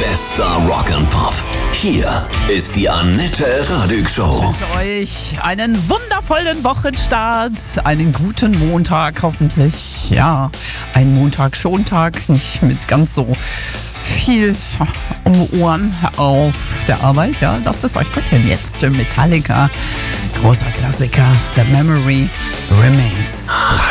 Bester Rock and Pop. Hier ist die Annette Radig Show. Ich wünsche euch einen wundervollen Wochenstart, einen guten Montag hoffentlich. Ja, ein Montag-Schontag, nicht mit ganz so viel um die Ohren auf der Arbeit. Ja, lasst es euch gut hin. Jetzt Metallica, großer Klassiker, The Memory Remains.